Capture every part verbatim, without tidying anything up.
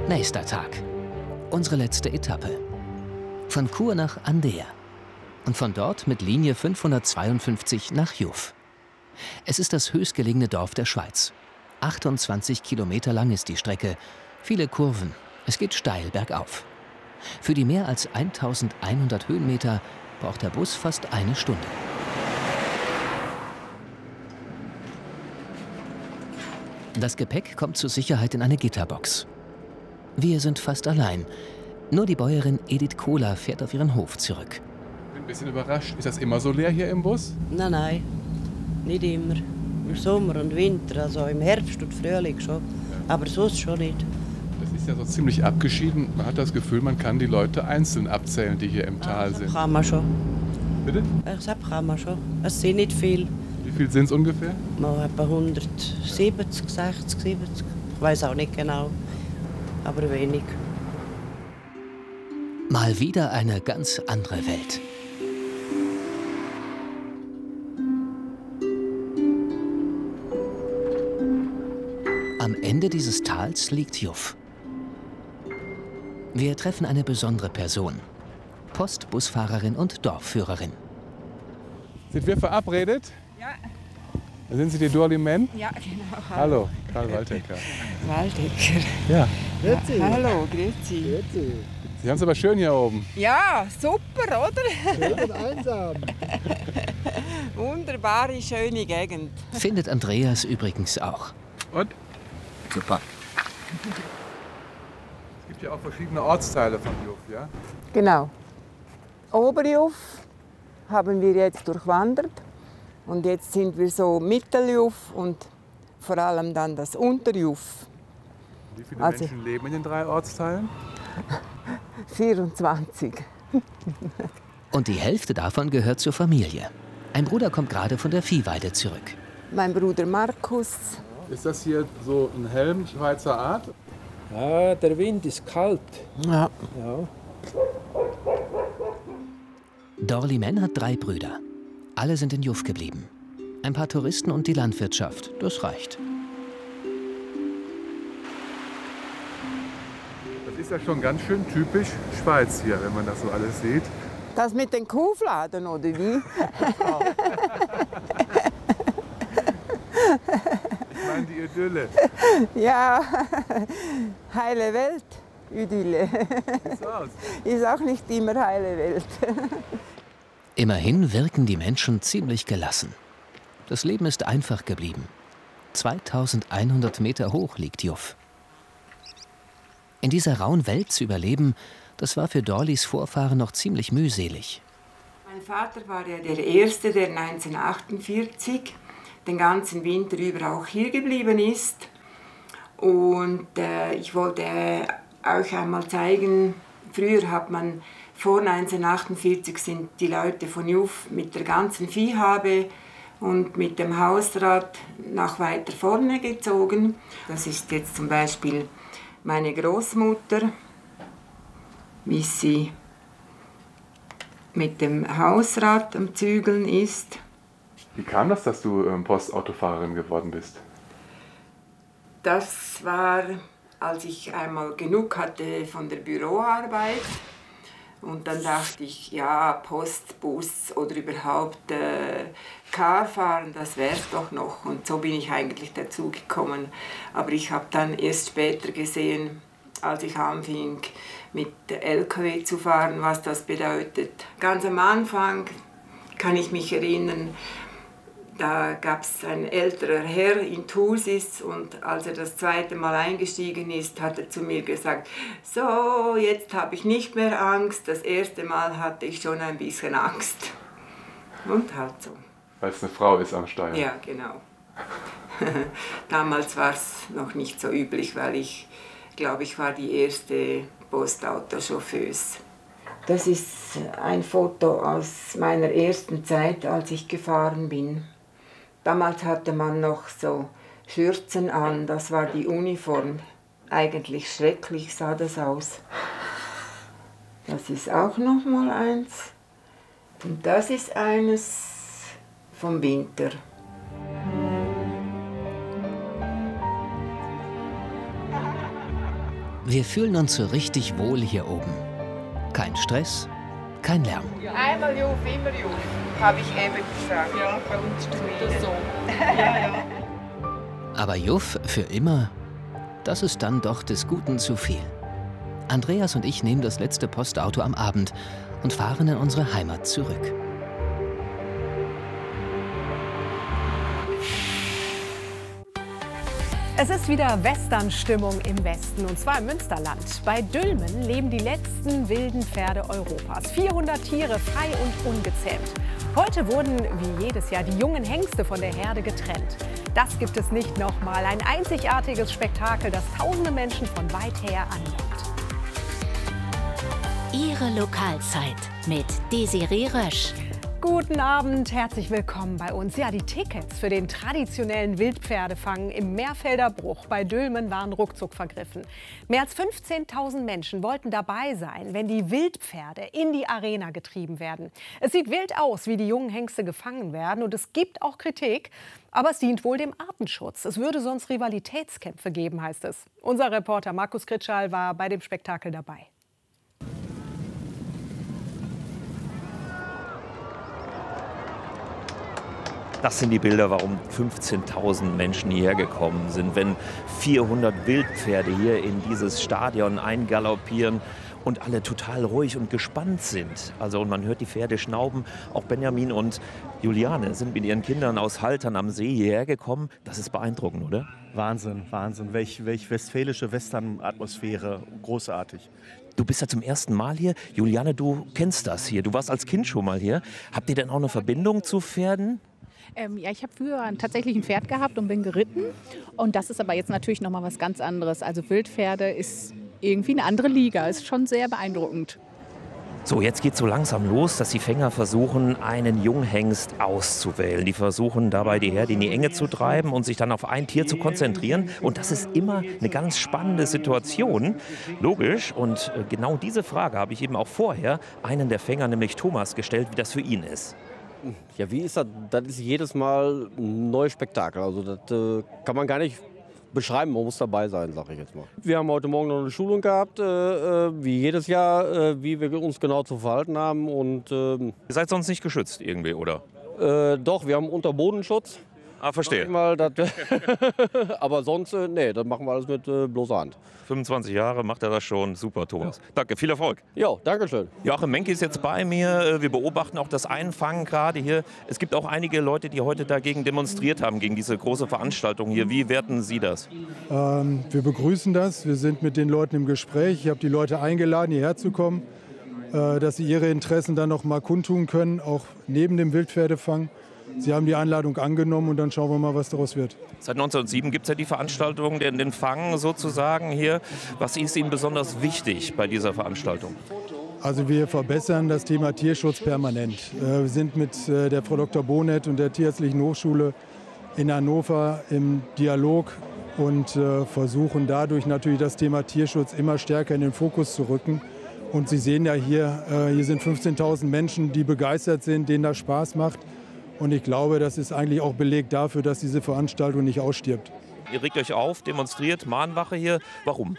Nächster Tag. Unsere letzte Etappe. Von Chur nach Andea. Und von dort mit Linie fünfhundertzweiundfünfzig nach Jouf. Es ist das höchstgelegene Dorf der Schweiz. achtundzwanzig Kilometer lang ist die Strecke. Viele Kurven. Es geht steil bergauf. Für die mehr als eintausendeinhundert Höhenmeter braucht der Bus fast eine Stunde. Das Gepäck kommt zur Sicherheit in eine Gitterbox. Wir sind fast allein. Nur die Bäuerin Edith Kohler fährt auf ihren Hof zurück. Ich bin ein bisschen überrascht. Ist das immer so leer hier im Bus? Nein, nein, nicht immer. Im Sommer und Winter, also im Herbst und Frühling schon. Ja. Aber sonst schon nicht. Das ist ja so ziemlich abgeschieden. Man hat das Gefühl, man kann die Leute einzeln abzählen, die hier im Tal ja, sind. Kann man schon. Bitte? Das kann man schon. Es sind nicht viel. Wie viel sind es ungefähr? Mal etwa hundertsiebzig, sechzig, siebzig. Ich weiß auch nicht genau. Aber wenig. Mal wieder eine ganz andere Welt. Am Ende dieses Tals liegt Jouf. Wir treffen eine besondere Person. Post, Busfahrerin und Dorfführerin. Sind wir verabredet? Ja. Sind Sie die Dorli Men? Ja, genau. Hallo, Karl Waldecker. Waldecker. Ja. Grüezi. Hallo, grüezi. Grüezi. Sie haben es aber schön hier oben. Ja, super, oder? Schön und einsam. Wunderbare, schöne Gegend. Findet Andreas übrigens auch. Und? Super. Es gibt ja auch verschiedene Ortsteile von Jouf, ja? Genau. Oberjouf haben wir jetzt durchwandert. Und jetzt sind wir so Mitteljouf und vor allem dann das Unterjouf. Wie viele Also, Menschen leben in den drei Ortsteilen? vierundzwanzig. Und die Hälfte davon gehört zur Familie. Ein Bruder kommt gerade von der Viehweide zurück. Mein Bruder Markus. Ist das hier so ein Helm Schweizer Art? Ja, der Wind ist kalt. Ja. Ja. Dorli Men hat drei Brüder. Alle sind in Jouf geblieben. Ein paar Touristen und die Landwirtschaft, das reicht. Das ist ja schon ganz schön typisch Schweiz hier, wenn man das so alles sieht. Das mit den Kuhfladen, oder wie? Ich meine die Idylle. Ja, heile Welt, Idylle. Sieht so aus. Ist auch nicht immer heile Welt. Immerhin wirken die Menschen ziemlich gelassen. Das Leben ist einfach geblieben. zweitausendeinhundert Meter hoch liegt Jouf. In dieser rauen Welt zu überleben, das war für Dorlis Vorfahren noch ziemlich mühselig. Mein Vater war ja der Erste, der neunzehnhundertachtundvierzig den ganzen Winter über auch hier geblieben ist. Und äh, ich wollte euch einmal zeigen, früher hat man, vor neunzehnhundertachtundvierzig sind die Leute von Jouf mit der ganzen Viehhabe und mit dem Hausrat nach weiter vorne gezogen. Das ist jetzt zum Beispiel meine Großmutter, wie sie mit dem Hausrat am Zügeln ist. Wie kam das, dass du ähm, Postautofahrerin geworden bist? Das war, als ich einmal genug hatte von der Büroarbeit. Und dann dachte ich, ja, Post, Bus oder überhaupt äh, Car fahren, das wär's doch noch. Und so bin ich eigentlich dazu gekommen. Aber ich habe dann erst später gesehen, als ich anfing, mit L K W zu fahren, was das bedeutet. Ganz am Anfang kann ich mich erinnern, da gab es ein älterer Herr in Thusis und als er das zweite Mal eingestiegen ist, hat er zu mir gesagt, so, jetzt habe ich nicht mehr Angst, das erste Mal hatte ich schon ein bisschen Angst. Und halt so. Weil es eine Frau ist am Steuer. Ja, genau. Damals war es noch nicht so üblich, weil ich glaube, ich war die erste Postautochauffeuse. Das ist ein Foto aus meiner ersten Zeit, als ich gefahren bin. Damals hatte man noch so Schürzen an, das war die Uniform. Eigentlich schrecklich sah das aus. Das ist auch noch mal eins. Und das ist eines vom Winter. Wir fühlen uns so richtig wohl hier oben. Kein Stress, kein Lärm. Einmal Juf, immer Juf, habe ich eben gesagt. Ja, bei uns tut das so. Ja, ja. Aber Juff für immer, das ist dann doch des Guten zu viel. Andreas und ich nehmen das letzte Postauto am Abend und fahren in unsere Heimat zurück. Es ist wieder Western-Stimmung im Westen, und zwar im Münsterland. Bei Dülmen leben die letzten wilden Pferde Europas. vierhundert Tiere, frei und ungezähmt. Heute wurden, wie jedes Jahr, die jungen Hengste von der Herde getrennt. Das gibt es nicht nochmal. Ein einzigartiges Spektakel, das tausende Menschen von weit her anlockt. Ihre Lokalzeit mit Desiree Rösch. Guten Abend, herzlich willkommen bei uns. Ja, die Tickets für den traditionellen Wildpferdefang im Meerfelder Bruch bei Dülmen waren ruckzuck vergriffen. Mehr als fünfzehntausend Menschen wollten dabei sein, wenn die Wildpferde in die Arena getrieben werden. Es sieht wild aus, wie die jungen Hengste gefangen werden, und es gibt auch Kritik. Aber es dient wohl dem Artenschutz. Es würde sonst Rivalitätskämpfe geben, heißt es. Unser Reporter Markus Kritschal war bei dem Spektakel dabei. Das sind die Bilder, warum fünfzehntausend Menschen hierher gekommen sind, wenn vierhundert Wildpferde hier in dieses Stadion eingaloppieren und alle total ruhig und gespannt sind. Also, und man hört die Pferde schnauben. Auch Benjamin und Juliane sind mit ihren Kindern aus Haltern am See hierher gekommen. Das ist beeindruckend, oder? Wahnsinn, Wahnsinn. Welch, welch westfälische Western-Atmosphäre. Großartig. Du bist ja zum ersten Mal hier. Juliane, du kennst das hier. Du warst als Kind schon mal hier. Habt ihr denn auch eine Verbindung zu Pferden? Ähm, ja, ich habe früher tatsächlich ein Pferd gehabt und bin geritten. Und das ist aber jetzt natürlich noch mal was ganz anderes. Also Wildpferde ist irgendwie eine andere Liga. Ist schon sehr beeindruckend. So, jetzt geht es so langsam los, dass die Fänger versuchen, einen Junghengst auszuwählen. Die versuchen dabei, die Herde in die Enge zu treiben und sich dann auf ein Tier zu konzentrieren. Und das ist immer eine ganz spannende Situation. Logisch. Und genau diese Frage habe ich eben auch vorher einen der Fänger, nämlich Thomas, gestellt, wie das für ihn ist. Ja, wie ist das? Das ist jedes Mal ein neues Spektakel. Also das äh, kann man gar nicht beschreiben, man muss dabei sein, sage ich jetzt mal. Wir haben heute Morgen noch eine Schulung gehabt, äh, wie jedes Jahr, äh, wie wir uns genau zu verhalten haben. Und, äh, Ihr seid sonst nicht geschützt irgendwie, oder? Äh, doch, wir haben Unterbodenschutz. Ah, verstehe. Mal, das, aber sonst, äh, nee, das machen wir alles mit äh, bloßer Hand. fünfundzwanzig Jahre macht er das schon. Super, Thomas. Ja. Danke, viel Erfolg. Ja, danke schön. Joachim Menke ist jetzt bei mir. Wir beobachten auch das Einfangen gerade hier. Es gibt auch einige Leute, die heute dagegen demonstriert haben, gegen diese große Veranstaltung hier. Wie werten Sie das? Ähm, wir begrüßen das. Wir sind mit den Leuten im Gespräch. Ich habe die Leute eingeladen, hierher zu kommen, äh, dass sie ihre Interessen dann noch mal kundtun können, auch neben dem Wildpferdefang. Sie haben die Einladung angenommen und dann schauen wir mal, was daraus wird. Seit neunzehnhundertsieben gibt es ja die Veranstaltung, den, den Fang sozusagen hier. Was ist Ihnen besonders wichtig bei dieser Veranstaltung? Also wir verbessern das Thema Tierschutz permanent. Wir sind mit der Frau Doktor Bonet und der Tierärztlichen Hochschule in Hannover im Dialog und versuchen dadurch natürlich das Thema Tierschutz immer stärker in den Fokus zu rücken. Und Sie sehen ja hier, hier sind fünfzehntausend Menschen, die begeistert sind, denen das Spaß macht. Und ich glaube, das ist eigentlich auch Beleg dafür, dass diese Veranstaltung nicht ausstirbt. Ihr regt euch auf, demonstriert, Mahnwache hier. Warum?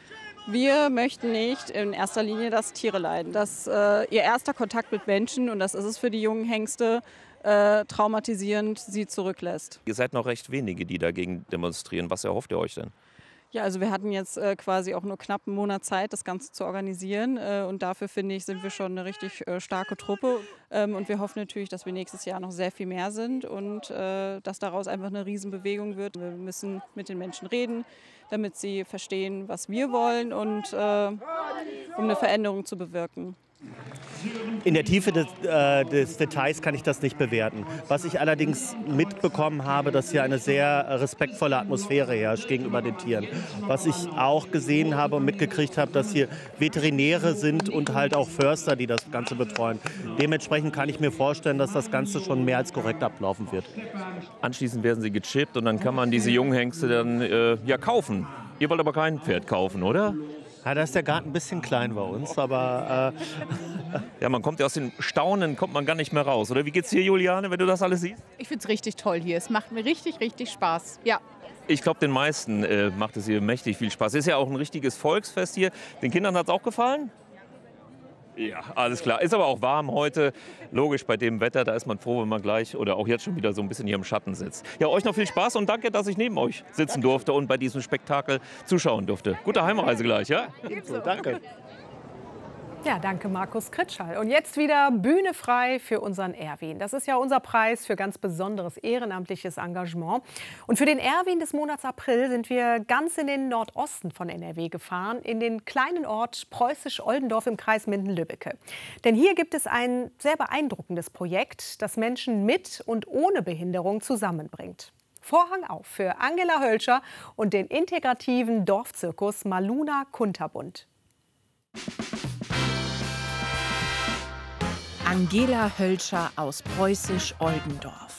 Wir möchten nicht in erster Linie, dass Tiere leiden. Dass äh, ihr erster Kontakt mit Menschen, und das ist es für die jungen Hengste, äh, traumatisierend sie zurücklässt. Ihr seid noch recht wenige, die dagegen demonstrieren. Was erhofft ihr euch denn? Ja, also wir hatten jetzt äh, quasi auch nur knapp einen Monat Zeit, das Ganze zu organisieren. Äh, und dafür, finde ich, sind wir schon eine richtig äh, starke Truppe. Ähm, und wir hoffen natürlich, dass wir nächstes Jahr noch sehr viel mehr sind und äh, dass daraus einfach eine Riesenbewegung wird. Wir müssen mit den Menschen reden, damit sie verstehen, was wir wollen, und äh, um eine Veränderung zu bewirken. In der Tiefe des, äh, des Details kann ich das nicht bewerten. Was ich allerdings mitbekommen habe, dass hier eine sehr respektvolle Atmosphäre herrscht gegenüber den Tieren. Was ich auch gesehen habe und mitgekriegt habe, dass hier Veterinäre sind und halt auch Förster, die das Ganze betreuen. Dementsprechend kann ich mir vorstellen, dass das Ganze schon mehr als korrekt ablaufen wird. Anschließend werden sie gechippt und dann kann man diese jungen Hengste dann äh, ja kaufen. Ihr wollt aber kein Pferd kaufen, oder? Ja, da ist der Garten ein bisschen klein bei uns, aber... Äh ja, man kommt ja aus den Staunen, kommt man gar nicht mehr raus. Oder wie geht's dir, Juliane, wenn du das alles siehst? Ich finde es richtig toll hier. Es macht mir richtig, richtig Spaß. Ja. Ich glaube, den meisten äh, macht es hier mächtig viel Spaß. Ist ja auch ein richtiges Volksfest hier. Den Kindern hat es auch gefallen? Ja, alles klar. Ist aber auch warm heute. Logisch, bei dem Wetter, da ist man froh, wenn man gleich oder auch jetzt schon wieder so ein bisschen hier im Schatten sitzt. Ja, euch noch viel Spaß und danke, dass ich neben euch sitzen durfte und bei diesem Spektakel zuschauen durfte. Gute Heimreise gleich, ja? Ebenso, danke. Ja, danke Markus Kritschall. Und jetzt wieder Bühne frei für unseren Erwin. Das ist ja unser Preis für ganz besonderes ehrenamtliches Engagement. Und für den Erwin des Monats April sind wir ganz in den Nordosten von N R W gefahren, in den kleinen Ort Preußisch-Oldendorf im Kreis Minden-Lübbecke. Denn hier gibt es ein sehr beeindruckendes Projekt, das Menschen mit und ohne Behinderung zusammenbringt. Vorhang auf für Angela Hölscher und den integrativen Dorfzirkus Maluna Kunterbund. Angela Hölscher aus Preußisch-Oldendorf.